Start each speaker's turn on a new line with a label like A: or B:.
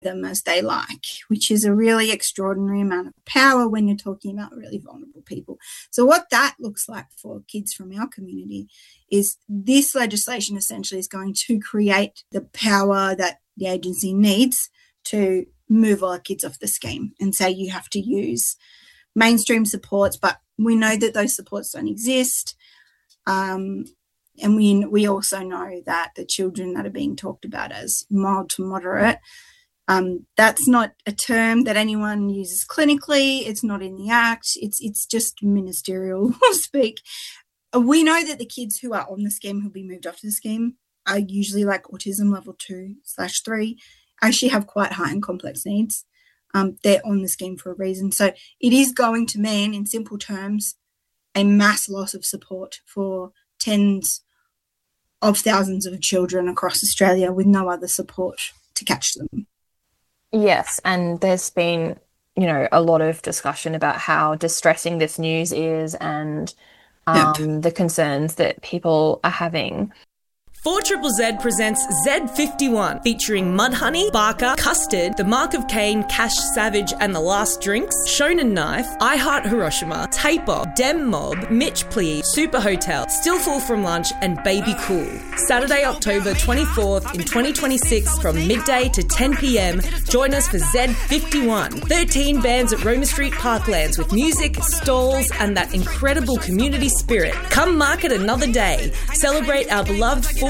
A: them as they like, which is a really extraordinary amount of power when you're talking about really vulnerable people. So what that looks like for kids from our community is this legislation essentially is going to create the power that the agency needs to move all our kids off the scheme and say you have to use mainstream supports, but we know that those supports don't exist. And we also know that the children that are being talked about as mild to moderate, that's not a term that anyone uses clinically. It's not in the Act. It's just ministerial speak. We know that the kids who are on the scheme who'll be moved off the scheme are usually like autism level 2/3, actually have quite high and complex needs. They're on the scheme for a reason. So it is going to mean, in simple terms, a mass loss of support for tens of thousands of children across Australia with no other support to catch them.
B: Yes, and there's been, a lot of discussion about how distressing this news is and the concerns that people are having.
C: 4ZZZ presents Z51, featuring Mudhoney, Barker, Custard, The Mark of Cain, Cash Savage and The Last Drinks, Shonen Knife, I Heart Hiroshima, Taper, Dem Mob, Mitch Plea, Super Hotel, Still Full from Lunch and Baby Cool. Saturday, October 24th in 2026 from midday to 10 p.m. Join us for Z51. 13 bands at Roma Street Parklands with music, stalls and that incredible community spirit. Come mark it another day. Celebrate our beloved